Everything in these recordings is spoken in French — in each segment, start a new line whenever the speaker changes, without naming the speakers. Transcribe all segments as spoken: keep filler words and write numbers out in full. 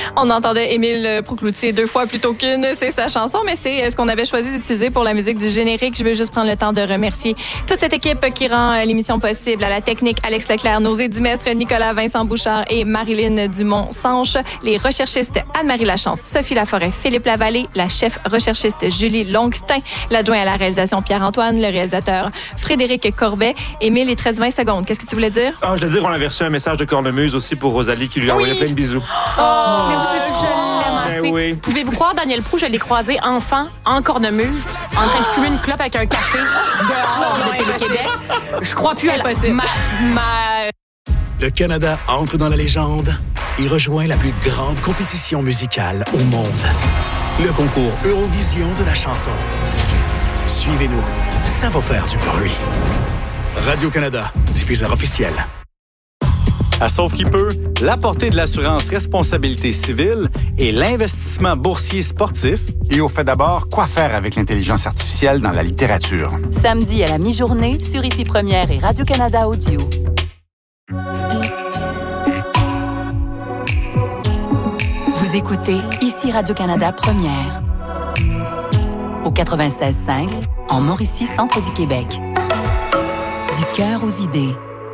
On entendait Émile Proucloutier deux fois plutôt qu'une. C'est sa chanson, mais c'est ce qu'on avait choisi d'utiliser pour la musique du générique. Je veux juste prendre le temps de remercier toute cette équipe qui rend l'émission possible. À la technique, Alex Leclerc, nos édimestres, Nicolas Vincent Bouchard et Marilyn Dumont-Sanche. Les recherchistes Anne-Marie Lachance, Sophie Laforêt, Philippe Lavallée, la chef recherchiste Julie Longtin, l'adjoint à la réalisation Pierre-Antoine, le réalisateur Frédéric Corbet. Émile, il te reste vingt secondes. Qu'est-ce que tu voulais dire?
Ah, je voulais dire qu'on avait reçu un message de Cornemuse aussi pour Rosalie qui lui envoyait oui. plein de bisous.
Oh, oh mais vous pouvez je l'aime oui. Pouvez-vous croire, Daniel Proulx, je l'ai croisé enfant en Cornemuse, en train de fumer une clope avec un café dehors de Télé-Québec. Je crois plus impossible. Ma, ma...
Le Canada entre dans la légende et rejoint la plus grande compétition musicale au monde. Le concours Eurovision de la chanson. Suivez-nous, ça va faire du bruit. Radio-Canada, diffuseur officiel.
À Sauve qui peut, la portée de l'assurance responsabilité civile et l'investissement boursier sportif.
Et au fait d'abord, quoi faire avec l'intelligence artificielle dans la littérature?
Samedi à la mi-journée sur Ici Première et Radio-Canada Audio. Vous écoutez Ici Radio-Canada Première. Au quatre-vingt-seize cinq, en Mauricie, centre du Québec. Du cœur aux idées.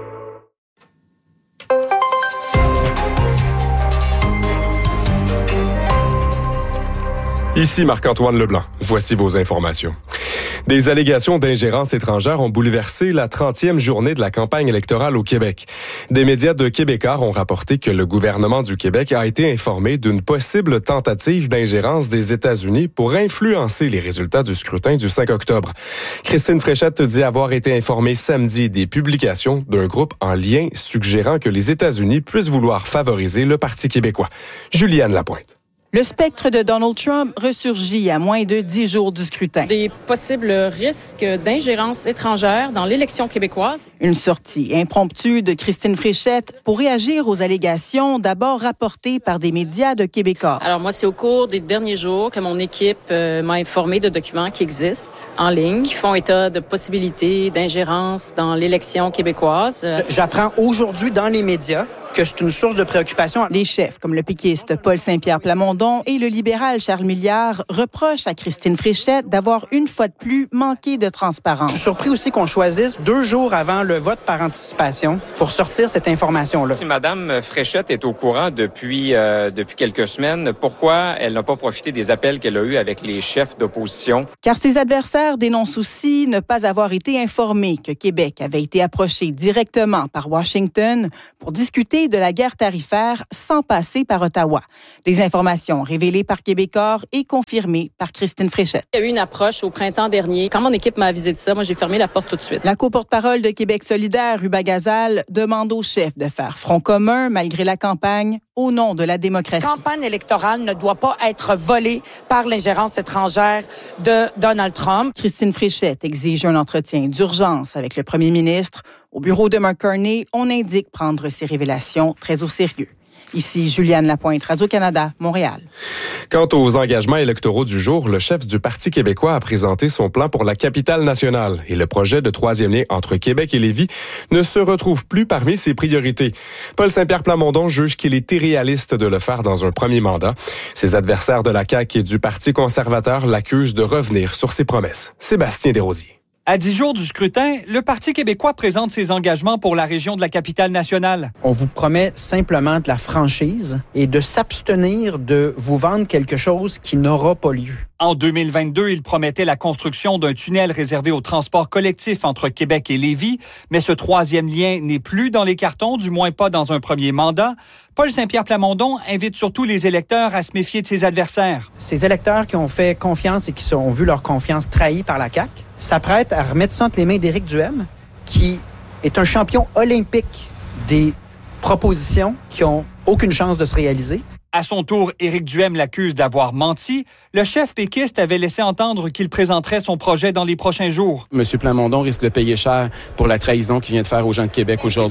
Ici Marc-Antoine Leblanc. Voici vos informations. Des allégations d'ingérence étrangère ont bouleversé la trentième journée de la campagne électorale au Québec. Des médias de Québécois ont rapporté que le gouvernement du Québec a été informé d'une possible tentative d'ingérence des États-Unis pour influencer les résultats du scrutin du cinq octobre. Christine Fréchette dit avoir été informée samedi des publications d'un groupe en lien suggérant que les États-Unis puissent vouloir favoriser le Parti québécois. Juliane Lapointe.
Le spectre de Donald Trump ressurgit à moins de dix jours du scrutin.
Des possibles risques d'ingérence étrangère dans l'élection québécoise.
Une sortie impromptue de Christine Fréchette pour réagir aux allégations d'abord rapportées par des médias de Québécois.
Alors moi, c'est au cours des derniers jours que mon équipe euh, m'a informé de documents qui existent en ligne, qui font état de possibilités d'ingérence dans l'élection québécoise.
J'apprends aujourd'hui dans les médias que c'est une source de préoccupation.
Les chefs, comme le péquiste Paul Saint-Pierre Plamondon et le libéral Charles Milliard, reprochent à Christine Fréchette d'avoir une fois de plus manqué de transparence.
Je suis surpris aussi qu'on choisisse deux jours avant le vote par anticipation pour sortir cette information-là.
Si Mme Fréchette est au courant depuis, euh, depuis quelques semaines, pourquoi elle n'a pas profité des appels qu'elle a eus avec les chefs d'opposition?
Car ses adversaires dénoncent aussi ne pas avoir été informés que Québec avait été approché directement par Washington pour discuter de la guerre tarifaire sans passer par Ottawa. Des informations révélées par Québécois et confirmées par Christine Fréchette.
Il y a eu une approche au printemps dernier. Quand mon équipe m'a avisé de ça, moi, j'ai fermé la porte tout de suite.
La co-porte-parole de Québec solidaire, Ruba Gazal, demande aux chefs de faire front commun malgré la campagne au nom de la démocratie.
La campagne électorale ne doit pas être volée par l'ingérence étrangère de Donald Trump.
Christine Fréchette exige un entretien d'urgence avec le premier ministre. Au bureau de McCartney, on indique prendre ces révélations très au sérieux. Ici, Juliane Lapointe, Radio-Canada, Montréal.
Quant aux engagements électoraux du jour, le chef du Parti québécois a présenté son plan pour la capitale nationale et le projet de troisième lien entre Québec et Lévis ne se retrouve plus parmi ses priorités. Paul Saint-Pierre Plamondon juge qu'il est irréaliste de le faire dans un premier mandat. Ses adversaires de la C A Q et du Parti conservateur l'accusent de revenir sur ses promesses. Sébastien Desrosiers.
À dix jours du scrutin, le Parti québécois présente ses engagements pour la région de la capitale nationale.
On vous promet simplement de la franchise et de s'abstenir de vous vendre quelque chose qui n'aura pas lieu.
En deux mille vingt-deux, il promettait la construction d'un tunnel réservé au transport collectif entre Québec et Lévis, mais ce troisième lien n'est plus dans les cartons, du moins pas dans un premier mandat. Paul Saint-Pierre Plamondon invite surtout les électeurs à se méfier de ses adversaires.
Ces électeurs qui ont fait confiance et qui ont vu leur confiance trahie par la C A Q s'apprêtent à remettre ça entre les mains d'Éric Duhaime, qui est un champion olympique des propositions qui n'ont aucune chance de se réaliser.
À son tour, Éric Duhaime l'accuse d'avoir menti. Le chef péquiste avait laissé entendre qu'il présenterait son projet dans les prochains jours.
M. Plamondon risque de payer cher pour la trahison qu'il vient de faire aux gens de Québec aujourd'hui.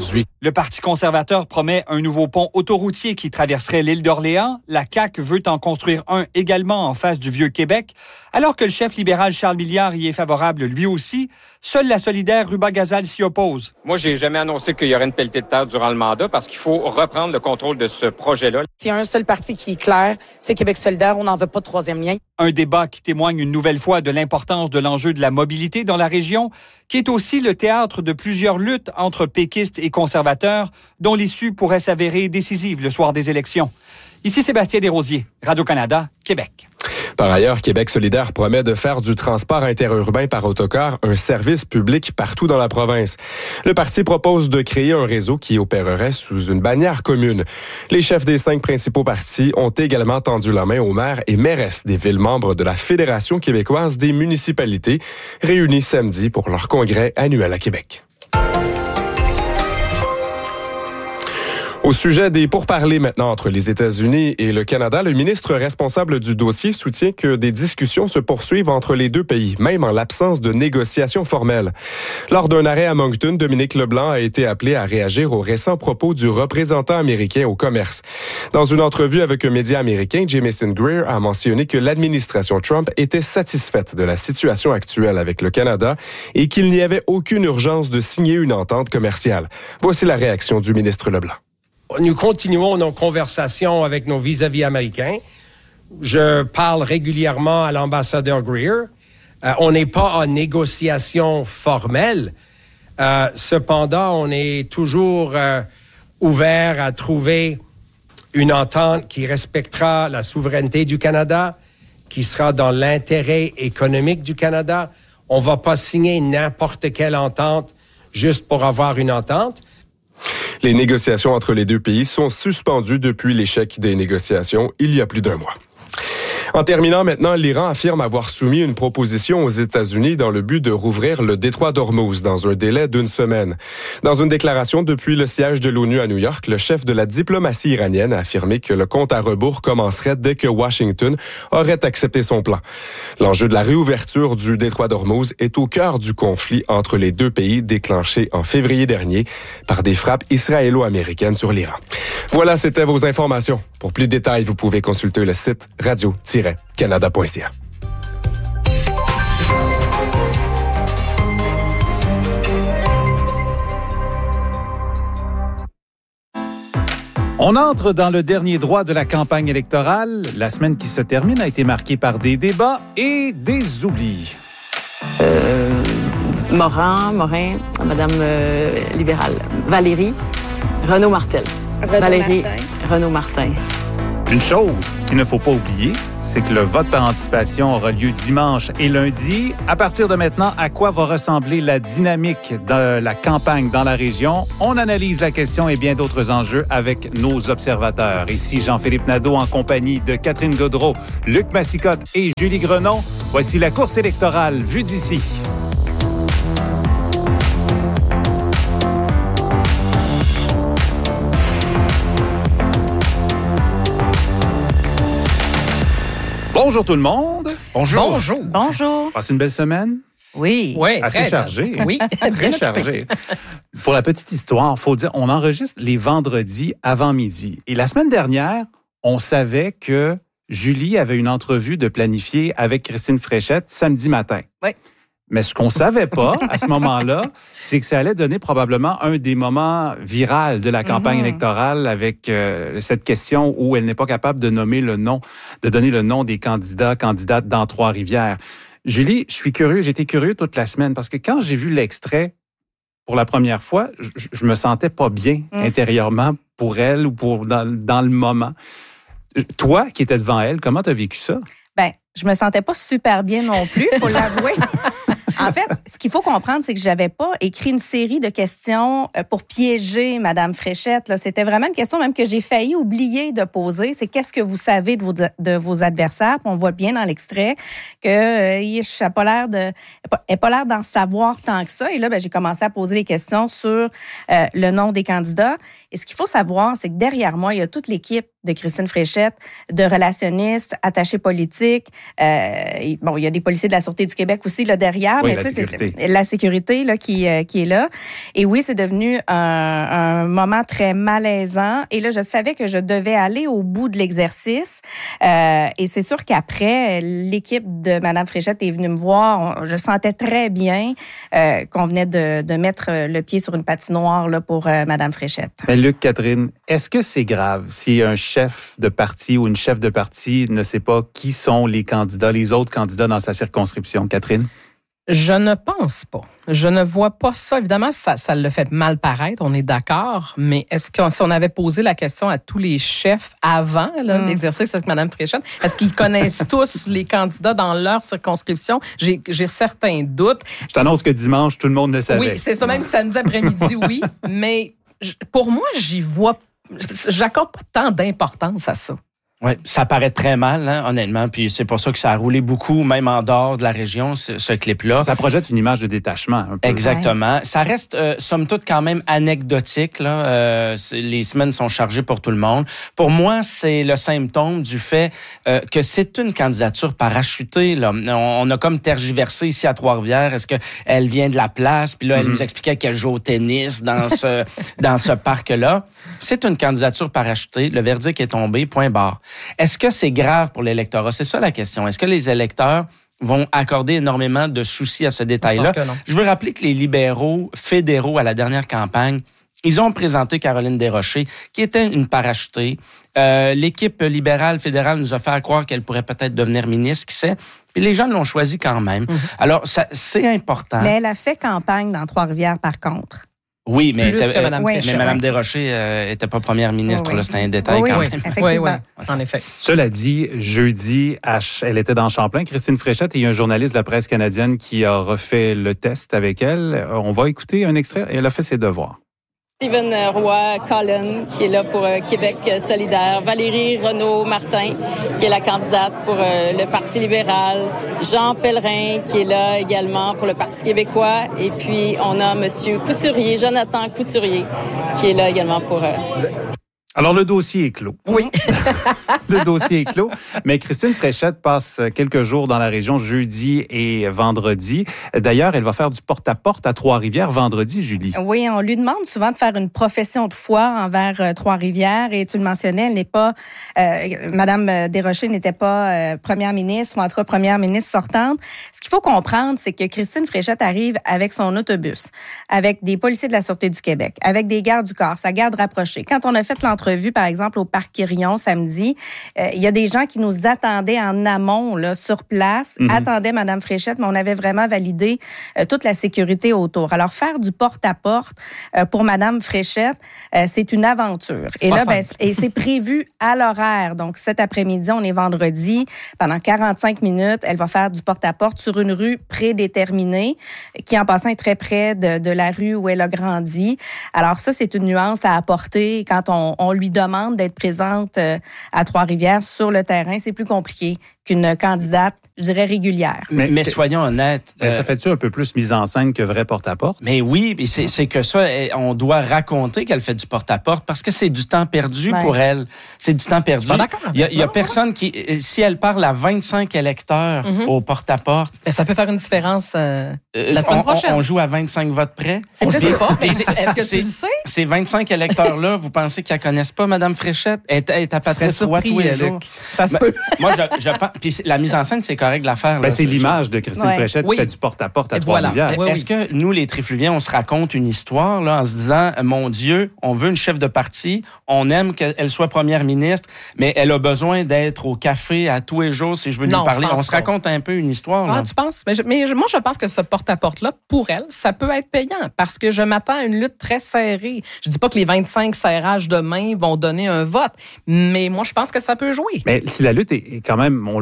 Le Parti conservateur promet un nouveau pont autoroutier qui traverserait l'île d'Orléans. La C A Q veut en construire un également en face du Vieux-Québec. Alors que le chef libéral Charles Milliard y est favorable lui aussi, seule la solidaire Ruba Gazal s'y oppose.
Moi, j'ai jamais annoncé qu'il y aurait une pelletée de terre durant le mandat parce qu'il faut reprendre le contrôle de ce projet-là.
S'il y a un seul parti qui est clair, c'est Québec solidaire. On n'en veut pas de troisième lien.
Un débat qui témoigne une nouvelle fois de l'importance de l'enjeu de la mobilité dans la région, qui est aussi le théâtre de plusieurs luttes entre péquistes et conservateurs, dont l'issue pourrait s'avérer décisive le soir des élections. Ici Sébastien Desrosiers, Radio-Canada, Québec.
Par ailleurs, Québec solidaire promet de faire du transport interurbain par autocar un service public partout dans la province. Le parti propose de créer un réseau qui opérerait sous une bannière commune. Les chefs des cinq principaux partis ont également tendu la main aux maires et mairesses des villes membres de la Fédération québécoise des municipalités, réunis samedi pour leur congrès annuel à Québec. Au sujet des pourparlers maintenant entre les États-Unis et le Canada, le ministre responsable du dossier soutient que des discussions se poursuivent entre les deux pays, même en l'absence de négociations formelles. Lors d'un arrêt à Moncton, Dominique Leblanc a été appelé à réagir aux récents propos du représentant américain au commerce. Dans une entrevue avec un média américain, Jamieson Greer a mentionné que l'administration Trump était satisfaite de la situation actuelle avec le Canada et qu'il n'y avait aucune urgence de signer une entente commerciale. Voici la réaction du ministre Leblanc.
Nous continuons nos conversations avec nos vis-à-vis américains. Je parle régulièrement à l'ambassadeur Greer. Euh, on n'est pas en négociation formelle. Euh, cependant, on est toujours euh, ouvert à trouver une entente qui respectera la souveraineté du Canada, qui sera dans l'intérêt économique du Canada. On ne va pas signer n'importe quelle entente juste pour avoir une entente.
Les négociations entre les deux pays sont suspendues depuis l'échec des négociations il y a plus d'un mois. En terminant maintenant, l'Iran affirme avoir soumis une proposition aux États-Unis dans le but de rouvrir le détroit d'Ormuz dans un délai d'une semaine. Dans une déclaration depuis le siège de l'ONU à New York, le chef de la diplomatie iranienne a affirmé que le compte à rebours commencerait dès que Washington aurait accepté son plan. L'enjeu de la réouverture du détroit d'Ormuz est au cœur du conflit entre les deux pays déclenché en février dernier par des frappes israélo-américaines sur l'Iran. Voilà, c'était vos informations. Pour plus de détails, vous pouvez consulter le site radio tiret canada point c a.
On entre dans le dernier droit de la campagne électorale. La semaine qui se termine a été marquée par des débats et des oublis.
Euh, Morin, Morin, Madame euh, libérale, Valérie Renaud-Martel.
Renaud
Valérie
Martin.
Renaud-Martin.
Une chose qu'il ne faut pas oublier, c'est que le vote par anticipation aura lieu dimanche et lundi. À partir de maintenant, à quoi va ressembler la dynamique de la campagne dans la région? On analyse la question et bien d'autres enjeux avec nos observateurs. Ici Jean-Philippe Nadeau en compagnie de Catherine Gaudreault, Luc Massicotte et Julie Grenon. Voici la course électorale vue d'ici. Bonjour tout le monde.
Bonjour.
Bonjour.
Bonjour.
Passez une belle semaine?
Oui.
Oui. Assez
très
chargé.
Oui,
très chargé. Pour la petite histoire, il faut dire, on enregistre les vendredis avant midi. Et la semaine dernière, on savait que Julie avait une entrevue de planifier avec Christine Fréchette samedi matin.
Oui.
Mais ce qu'on savait pas à ce moment-là, c'est que ça allait donner probablement un des moments virals de la campagne mm-hmm. électorale avec euh, cette question où elle n'est pas capable de nommer le nom, de donner le nom des candidats, candidates dans Trois-Rivières. Julie, je suis curieux, j'étais curieux toute la semaine parce que quand j'ai vu l'extrait pour la première fois, je, je me sentais pas bien mm. intérieurement pour elle ou pour dans, dans le moment. Toi, qui étais devant elle, comment tu as vécu ça?
Ben, je me sentais pas super bien non plus, faut l'avouer. En fait, ce qu'il faut comprendre, c'est que j'avais pas écrit une série de questions pour piéger Madame Fréchette. Là, c'était vraiment une question même que j'ai failli oublier de poser. C'est qu'est-ce que vous savez de vos, de vos adversaires? Puis on voit bien dans l'extrait que euh, je n'ai pas l'air de, elle pas l'air d'en savoir tant que ça. Et là, ben, j'ai commencé à poser les questions sur euh, le nom des candidats. Et ce qu'il faut savoir, c'est que derrière moi, il y a toute l'équipe de Christine Fréchette, de relationnistes, attachés politiques. Euh, bon, il y a des policiers de la Sûreté du Québec aussi là derrière,
oui,
mais
la
tu sais,
sécurité.
c'est la sécurité là qui euh, qui est là. Et oui, c'est devenu un, un moment très malaisant. Et là, je savais que je devais aller au bout de l'exercice. Euh, et c'est sûr qu'après, l'équipe de Madame Fréchette est venue me voir. On, je sentais très bien euh, qu'on venait de, de mettre le pied sur une patinoire là pour euh, Madame Fréchette.
Mais Luc, Catherine, est-ce que c'est grave si un chef de parti ou une chef de parti ne sait pas qui sont les candidats, les autres candidats dans sa circonscription? Catherine?
Je ne pense pas. Je ne vois pas ça. Évidemment, ça, ça le fait mal paraître, on est d'accord, mais est-ce que si on avait posé la question à tous les chefs avant là, mm. l'exercice avec Mme Fréchette, est-ce qu'ils connaissent tous les candidats dans leur circonscription? J'ai, j'ai certains doutes.
Je t'annonce que dimanche, tout le monde le savait.
Oui, c'est ça, même samedi après-midi, oui, mais pour moi, j'y vois, j'accorde pas tant d'importance à ça.
Oui, ça paraît très mal, hein, honnêtement, puis c'est pour ça que ça a roulé beaucoup, même en dehors de la région, ce, ce clip-là.
Ça projette une image de détachement, un peu.
Exactement. Ouais. Ça reste, euh, somme toute, quand même anecdotique, là. Euh, les semaines sont chargées pour tout le monde. Pour moi, c'est le symptôme du fait euh, que c'est une candidature parachutée, là. On, on a comme tergiversé ici à Trois-Rivières. Est-ce qu'elle vient de la place? Puis là, elle mm-hmm. nous expliquait qu'elle joue au tennis dans ce, dans ce parc-là. C'est une candidature parachutée. Le verdict est tombé, point barre. Est-ce que c'est grave pour l'électorat? C'est ça la question. Est-ce que les électeurs vont accorder énormément de soucis à ce détail-là? Je, Je veux rappeler que les libéraux fédéraux à la dernière campagne, ils ont présenté Caroline Desrochers, qui était une parachutée. Euh, l'équipe libérale fédérale nous a fait croire qu'elle pourrait peut-être devenir ministre, qui sait? Puis les gens l'ont choisi quand même. Mm-hmm. Alors, ça, c'est important.
Mais elle a fait campagne dans Trois-Rivières, par contre.
Oui, mais,
était,
Mme
oui,
mais Mme Desrochers euh, était pas première ministre, oui, oui. Là, c'était un détail
oui,
quand
oui,
même.
Effectivement.
Oui, oui, en effet.
Cela dit, jeudi, elle était dans Champlain, Christine Fréchette, et il y a un journaliste de la presse canadienne qui a refait le test avec elle. On va écouter un extrait, et elle a fait ses devoirs.
Steven Roy Collin, qui est là pour euh, Québec solidaire. Valérie Renaud-Martin, qui est la candidate pour euh, le Parti libéral. Jean Pellerin, qui est là également pour le Parti québécois. Et puis, on a M. Couturier, Jonathan Couturier, qui est là également pour... Euh...
Alors, le dossier est clos.
Oui.
Le dossier est clos. Mais Christine Fréchette passe quelques jours dans la région jeudi et vendredi. D'ailleurs, elle va faire du porte-à-porte à Trois-Rivières vendredi, Julie.
Oui, on lui demande souvent de faire une profession de foi envers euh, Trois-Rivières. Et tu le mentionnais, elle n'est pas... Euh, Madame Desrochers n'était pas euh, première ministre, ou en tout cas première ministre sortante. Ce qu'il faut comprendre, c'est que Christine Fréchette arrive avec son autobus, avec des policiers de la Sûreté du Québec, avec des gardes du corps, sa garde rapprochée. Quand on a fait l'entrevue, Revue, par exemple, au Parc Quirion samedi. Euh, il y a des gens qui nous attendaient en amont, là, sur place, mm-hmm. attendaient Mme Fréchette, mais on avait vraiment validé euh, toute la sécurité autour. Alors, faire du porte-à-porte euh, pour Mme Fréchette, euh, c'est une aventure. C'est et là, ben, et c'est prévu à l'horaire. Donc, cet après-midi, on est vendredi. Pendant quarante-cinq minutes, elle va faire du porte-à-porte sur une rue prédéterminée, qui, en passant, est très près de, de la rue où elle a grandi. Alors, ça, c'est une nuance à apporter quand on, on lui demande d'être présente à Trois-Rivières sur le terrain. C'est plus compliqué qu'une candidate, je dirais, régulière.
Mais, mais soyons honnêtes.
Euh, ça fait-tu un peu plus mise en scène que vrai porte-à-porte?
Mais oui, mais c'est, c'est que ça, on doit raconter qu'elle fait du porte-à-porte parce que c'est du temps perdu ouais. pour elle. C'est du temps perdu.
Pas d'accord.
Il y a, il y a personne qui... Si elle parle à vingt-cinq électeurs mm-hmm. au porte-à-porte...
Mais ça peut faire une différence euh, la semaine
on,
prochaine.
On joue à vingt-cinq votes près.
C'est je sais pas, mais est-ce que
c'est,
tu le sais?
Ces vingt-cinq électeurs-là, vous pensez qu'ils ne connaissent pas Mme Fréchette? Elle est, elle est à Patrice Roy tous les jours.
Ça se
ben,
peut.
Moi, je, je pense... Puis la mise en scène, c'est correct de la faire.
Ben, c'est l'image de Christine ouais. Fréchette
oui.
qui fait du porte-à-porte à Trois-Rivières.
Voilà. Oui, Est-ce oui. que nous, les Trifluviens, on se raconte une histoire là, en se disant, mon Dieu, on veut une chef de parti, on aime qu'elle soit première ministre, mais elle a besoin d'être au café à tous les jours si je veux
non,
lui parler. On se
pas.
raconte un peu une histoire.
Ah,
là.
tu penses? Mais, je, mais moi, je pense que ce porte-à-porte-là, pour elle, ça peut être payant parce que je m'attends à une lutte très serrée. Je dis pas que les vingt-cinq serrages de main vont donner un vote, mais moi, je pense que ça peut jouer.
Mais si la lutte est quand même, on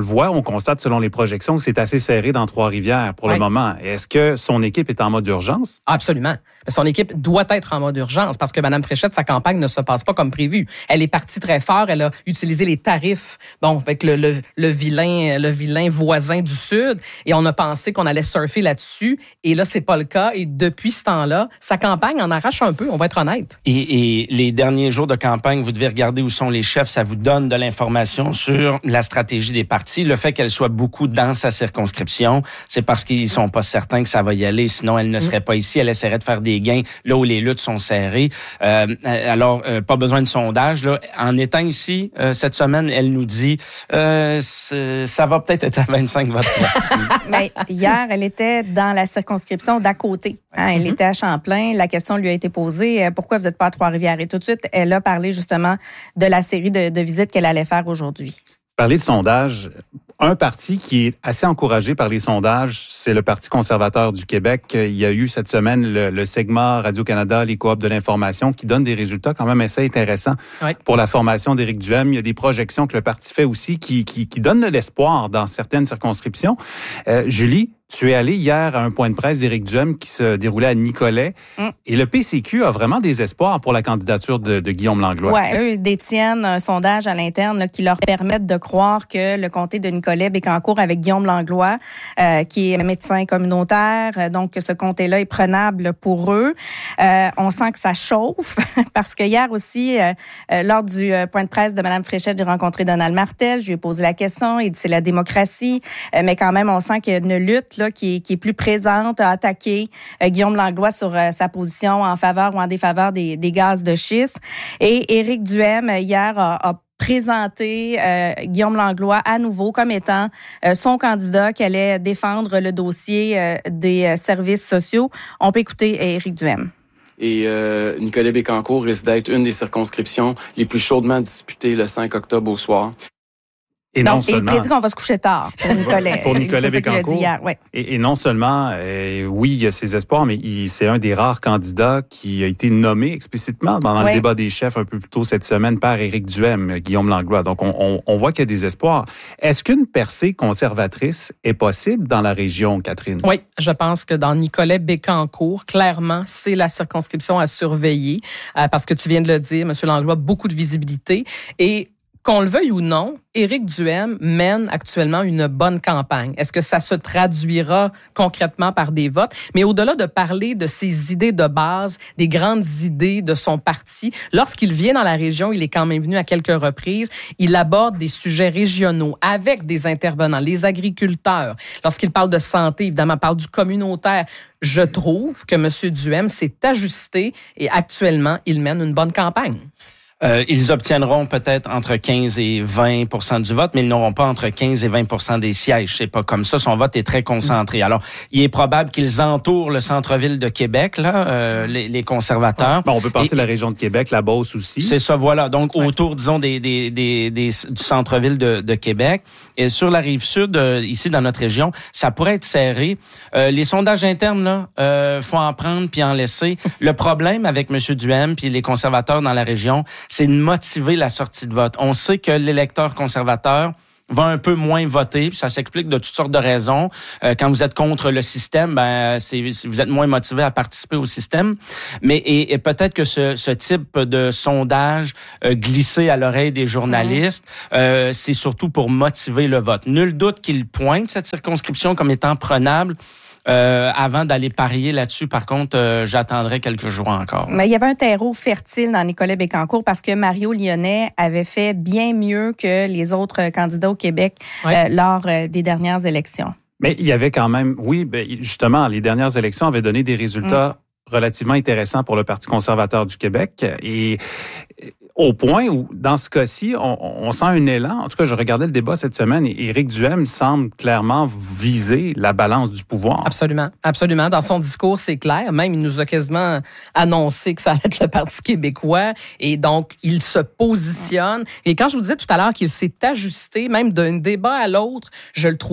le voit, on constate selon les projections que c'est assez serré dans Trois-Rivières pour
oui.
le moment. Est-ce que son équipe est en mode urgence?
Absolument. Son équipe doit être en mode urgence parce que Mme Fréchette, sa campagne ne se passe pas comme prévu. Elle est partie très fort. Elle a utilisé les tarifs, bon, avec le, le, le vilain, le vilain voisin du Sud, et on a pensé qu'on allait surfer là-dessus. Et là, c'est pas le cas. Et depuis ce temps-là, sa campagne en arrache un peu. On va être honnête.
Et, et les derniers jours de campagne, vous devez regarder où sont les chefs. Ça vous donne de l'information sur la stratégie des partis. Le fait qu'elle soit beaucoup dans sa circonscription, c'est parce qu'ils sont pas certains que ça va y aller. Sinon, elle ne serait pas ici. Elle essaierait de faire des gains là où les luttes sont serrées. Euh, alors, euh, pas besoin de sondage. Là. En étant ici, euh, cette semaine, elle nous dit euh, ça va peut-être être à vingt-cinq votes.
Mais hier, elle était dans la circonscription d'à côté. Hein, elle mm-hmm. était à Champlain. La question lui a été posée, pourquoi vous n'êtes pas à Trois-Rivières? Et tout de suite, elle a parlé justement de la série de, de visites qu'elle allait faire aujourd'hui.
Parler de sondage, un parti qui est assez encouragé par les sondages, c'est le Parti conservateur du Québec. Il y a eu cette semaine le, le segment Radio-Canada, les coops de l'information, qui donne des résultats quand même assez intéressants oui. pour la formation d'Éric Duhem. Il y a des projections que le parti fait aussi qui, qui, qui donnent de l'espoir dans certaines circonscriptions. Euh, Julie, tu es allé hier à un point de presse d'Éric Duhem qui se déroulait à Nicolet. Mm. Et le P C Q a vraiment des espoirs pour la candidature de, de Guillaume Langlois.
Oui, eux détiennent un sondage à l'interne là, qui leur permettent de croire que le comté de Nicolet-Bécancour avec Guillaume Langlois, euh, qui est médecin communautaire, donc ce comté-là est prenable pour eux. Euh, on sent que ça chauffe parce que hier aussi, euh, euh, lors du euh, point de presse de Mme Fréchette, j'ai rencontré Donald Martel, je lui ai posé la question, il dit c'est la démocratie, euh, mais quand même on sent qu'il y a une lutte là, qui, est, qui est plus présente à attaquer euh, Guillaume Langlois sur euh, sa position en faveur ou en défaveur des, des gaz de schiste. Et Éric Duhem, hier, a, a présenté euh, Guillaume Langlois à nouveau comme étant euh, son candidat qui allait défendre le dossier euh, des euh, services sociaux. On peut écouter Éric Duhem.
Et euh, Nicolet-Bécancour risque d'être une des circonscriptions les plus chaudement disputées le cinq octobre au soir.
Et
Donc,
non seulement,
il prédit qu'on va se coucher tard pour Nicolet.
pour Nicolet Bécancour.
Hier, ouais.
et, et non seulement, euh, oui, il y a ses espoirs, mais il, c'est un des rares candidats qui a été nommé explicitement pendant ouais. le débat des chefs un peu plus tôt cette semaine par Éric Duhem, Guillaume Langlois. Donc, on, on, on voit qu'il y a des espoirs. Est-ce qu'une percée conservatrice est possible dans la région, Catherine?
Oui, je pense que dans Nicolet-Bécancour, clairement, c'est la circonscription à surveiller euh, parce que tu viens de le dire, M. Langlois, beaucoup de visibilité et qu'on le veuille ou non, Éric Duhem mène actuellement une bonne campagne. Est-ce que ça se traduira concrètement par des votes? Mais au-delà de parler de ses idées de base, des grandes idées de son parti, lorsqu'il vient dans la région, il est quand même venu à quelques reprises, il aborde des sujets régionaux avec des intervenants, les agriculteurs. Lorsqu'il parle de santé, évidemment, il parle du communautaire. Je trouve que M. Duhem s'est ajusté et actuellement, il mène une bonne campagne.
Euh, ils obtiendront peut-être entre quinze et vingt pour cent du vote, mais ils n'auront pas entre quinze et vingt pour cent des sièges. C'est pas comme ça. Son vote est très concentré. Alors, il est probable qu'ils entourent le centre-ville de Québec, là, euh, les, les conservateurs.
Bon, on peut penser et, la région de Québec, la Beauce aussi.
C'est ça, voilà. Donc, ouais. autour, disons, des, des, des, des, du centre-ville de, de Québec. Et sur la rive sud, euh, ici, dans notre région, ça pourrait être serré. Euh, les sondages internes, là, euh, faut en prendre puis en laisser. Le problème avec M. Duhem puis les conservateurs dans la région, c'est de motiver la sortie de vote. On sait que l'électeur conservateur va un peu moins voter, puis ça s'explique de toutes sortes de raisons. Euh, quand vous êtes contre le système, ben c'est, vous êtes moins motivé à participer au système. Mais et, et peut-être que ce, ce type de sondage euh, glissé à l'oreille des journalistes, mmh. euh, c'est surtout pour motiver le vote. Nul doute qu'il pointe cette circonscription comme étant prenable. Euh, avant d'aller parier là-dessus, par contre, euh, j'attendrai quelques jours encore.
Mais il y avait un terreau fertile dans Nicolet-Bécancour parce que Mario Lyonnais avait fait bien mieux que les autres candidats au Québec oui. euh, lors euh, des dernières élections.
Mais il y avait quand même, oui, ben, justement, les dernières élections avaient donné des résultats mmh. relativement intéressants pour le Parti conservateur du Québec et au point où, dans ce cas-ci, on, on sent un élan. En tout cas, je regardais le débat cette semaine et Éric Duhem semble clairement viser la balance du pouvoir.
Absolument, absolument. Dans son discours, c'est clair. Même, il nous a quasiment annoncé que ça allait être le Parti québécois. Et donc, il se positionne. Et quand je vous disais tout à l'heure qu'il s'est ajusté, même d'un débat à l'autre, je le trouvais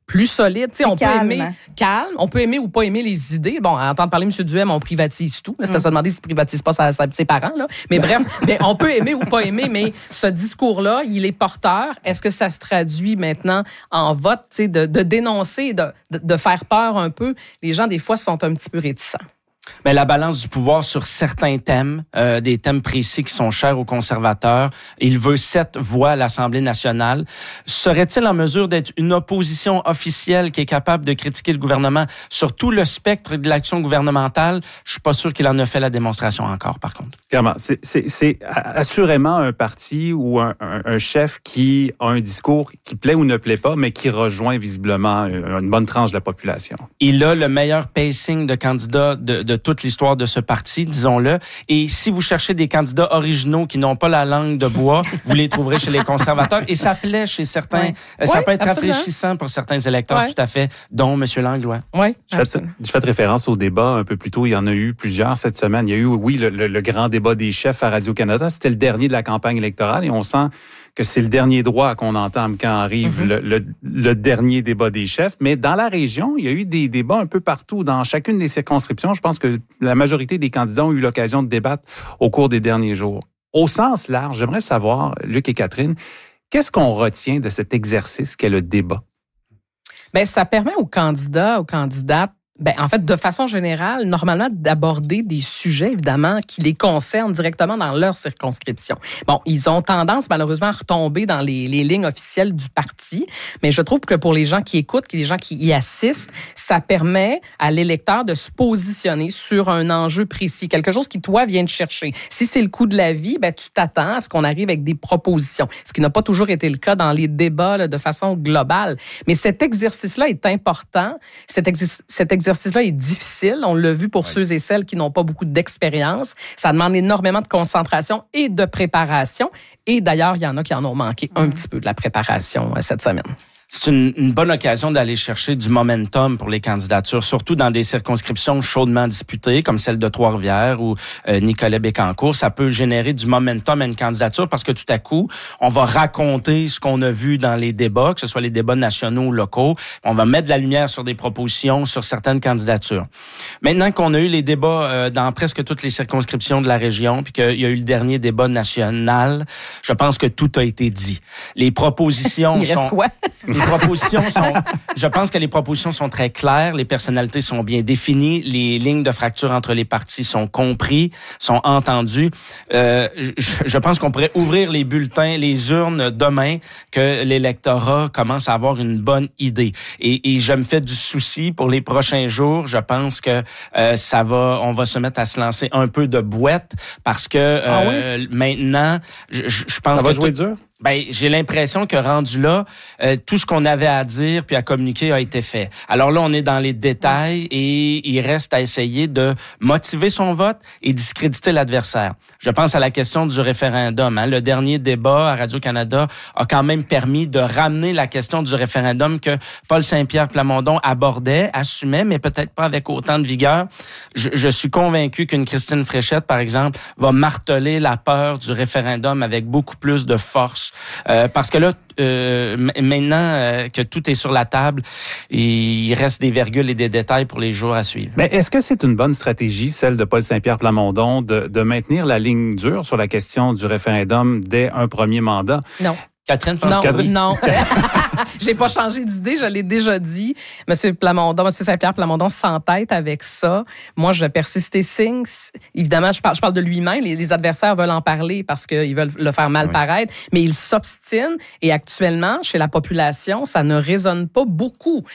plus solide. Tu sais, on
calme.
peut aimer calme, on peut aimer ou pas aimer les idées. Bon, à entendre parler M. Duhem, on privatise tout. C'est à se demander s'il ne privatise pas sa, sa, ses parents. Là. Mais bref, mais on peut aimer ou pas aimer, mais ce discours-là, il est porteur. Est-ce que ça se traduit maintenant en vote, tu sais, de, de dénoncer, de, de, de faire peur un peu? Les gens, des fois, sont un petit peu réticents.
Mais la balance du pouvoir sur certains thèmes, euh, des thèmes précis qui sont chers aux conservateurs, il veut sept voix à l'Assemblée nationale. Serait-il en mesure d'être une opposition officielle qui est capable de critiquer le gouvernement sur tout le spectre de l'action gouvernementale? Je suis pas sûr qu'il en a fait la démonstration encore, par contre.
Clairement, c'est, c'est, c'est assurément un parti ou un, un, un chef qui a un discours qui plaît ou ne plaît pas, mais qui rejoint visiblement une bonne tranche de la population.
Il a le meilleur pacing de candidats de, de toute l'histoire de ce parti, disons-le. Et si vous cherchez des candidats originaux qui n'ont pas la langue de bois, vous les trouverez chez les conservateurs. Et ça plaît chez certains.
Ouais.
Ça
Ouais,
peut être
absolument.
rafraîchissant pour certains électeurs,
Ouais.
tout à fait, dont M. Langlois.
Oui,
Je fais, je fais référence au débat un peu plus tôt. Il y en a eu plusieurs cette semaine. Il y a eu, oui, le, le, le grand débat des chefs à Radio-Canada. C'était le dernier de la campagne électorale et on sent que c'est le dernier droit qu'on entame quand arrive mm-hmm. le, le, le dernier débat des chefs. Mais dans la région, il y a eu des débats un peu partout. Dans chacune des circonscriptions, je pense que la majorité des candidats ont eu l'occasion de débattre au cours des derniers jours. Au sens large, j'aimerais savoir, Luc et Catherine, qu'est-ce qu'on retient de cet exercice qu'est le débat?
Bien, ça permet aux candidats, aux candidates, ben, en fait, de façon générale, normalement, d'aborder des sujets, évidemment, qui les concernent directement dans leur circonscription. Bon, ils ont tendance, malheureusement, à retomber dans les, les lignes officielles du parti, mais je trouve que pour les gens qui écoutent, les gens qui y assistent, ça permet à l'électeur de se positionner sur un enjeu précis, quelque chose qui, toi, vient de chercher. Si c'est le coût de la vie, ben, tu t'attends à ce qu'on arrive avec des propositions, ce qui n'a pas toujours été le cas dans les débats là, de façon globale. Mais cet exercice-là est important. Cet, exercice, cet exercice L'exercice-là est difficile. On l'a vu pour ouais. ceux et celles qui n'ont pas beaucoup d'expérience. Ça demande énormément de concentration et de préparation. Et d'ailleurs, il y en a qui en ont manqué un petit peu de la préparation cette semaine.
C'est une, une bonne occasion d'aller chercher du momentum pour les candidatures, surtout dans des circonscriptions chaudement disputées, comme celle de Trois-Rivières ou euh, Nicolet-Bécancour. Ça peut générer du momentum à une candidature parce que tout à coup, on va raconter ce qu'on a vu dans les débats, que ce soit les débats nationaux ou locaux. On va mettre de la lumière sur des propositions, sur certaines candidatures. Maintenant qu'on a eu les débats euh, dans presque toutes les circonscriptions de la région, puis qu'il y a eu le dernier débat national, je pense que tout a été dit. Les propositions
Il
sont...
reste quoi?
Les propositions sont, je pense que les propositions sont très claires, les personnalités sont bien définies, les lignes de fracture entre les partis sont comprises, sont entendues. Euh, je, je pense qu'on pourrait ouvrir les bulletins, les urnes demain, que l'électorat commence à avoir une bonne idée. Et, et je me fais du souci pour les prochains jours. Je pense que euh, ça va, on va se mettre à se lancer un peu de boîte parce que euh, ah oui? maintenant, je, je pense
ça
que
va jouer
tout,
dur.
Ben, j'ai l'impression que rendu là, euh, tout ce qu'on avait à dire puis à communiquer a été fait. Alors là, on est dans les détails et il reste à essayer de motiver son vote et discréditer l'adversaire. Je pense à la question du référendum. Hein. Le dernier débat à Radio-Canada a quand même permis de ramener la question du référendum que Paul Saint-Pierre Plamondon abordait, assumait, mais peut-être pas avec autant de vigueur. Je, je suis convaincu qu'une Christine Fréchette, par exemple, va marteler la peur du référendum avec beaucoup plus de force. Euh, parce que là, euh, maintenant euh, que tout est sur la table, il reste des virgules et des détails pour les jours à suivre.
Mais est-ce que c'est une bonne stratégie, celle de Paul Saint-Pierre Plamondon, de, de maintenir la ligne dure sur la question du référendum dès un premier mandat?
Non.
Catherine,
non,
Catherine?
non. J'ai pas changé d'idée, je l'ai déjà dit. Monsieur Plamondon, Monsieur Saint-Pierre Plamondon s'entête avec ça. Moi, je vais persister signe. Évidemment, je parle, je parle de lui-même. Les, les adversaires veulent en parler parce qu'ils veulent le faire mal oui. paraître, mais il s'obstine. Et actuellement, chez la population, ça ne résonne pas beaucoup.